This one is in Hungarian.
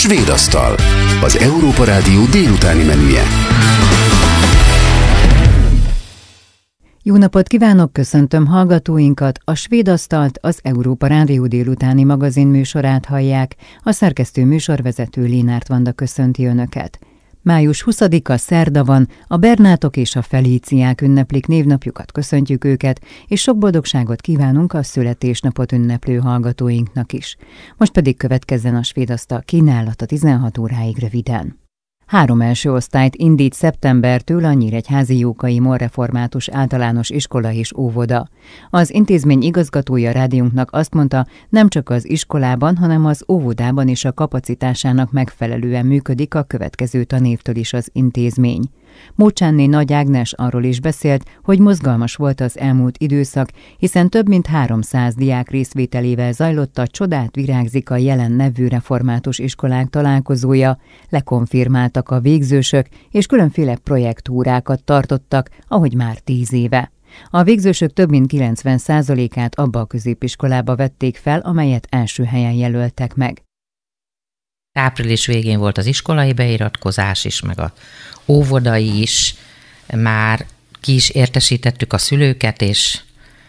Svéd asztal, az Európa Rádió délutáni menüje. Jó napot kívánok, köszöntöm hallgatóinkat, a Svéd asztalt, az Európa Rádió délutáni magazin műsorát hallják, a szerkesztő műsorvezető Lénárt Vanda köszönti Önöket. Május 20-a szerda van, a Bernátok és a Felíciák ünneplik névnapjukat, köszöntjük őket, és sok boldogságot kívánunk a születésnapot ünneplő hallgatóinknak is. Most pedig következzen a Svéd asztal kínálata 16 óráig röviden. 3 első osztályt indít szeptembertől a Nyíregyházi Jókai Mor Református Általános Iskola és Óvoda. Az intézmény igazgatója rádiónknak azt mondta, nem csak az iskolában, hanem az óvodában is a kapacitásának megfelelően működik a következő tanévtől is az intézmény. Mócsánné Nagy Ágnes arról is beszélt, hogy mozgalmas volt az elmúlt időszak, hiszen több mint 300 diák részvételével zajlott a Csodát virágzik a jelen nevű református iskolák találkozója, lekonfirmáltak a végzősök, és különféle projektúrákat tartottak, ahogy már 10 éve. A végzősök több mint 90%-át abba a középiskolába vették fel, amelyet első helyen jelöltek meg. Április végén volt az iskolai beiratkozás is, meg a óvodai is. Már ki is értesítettük a szülőket, és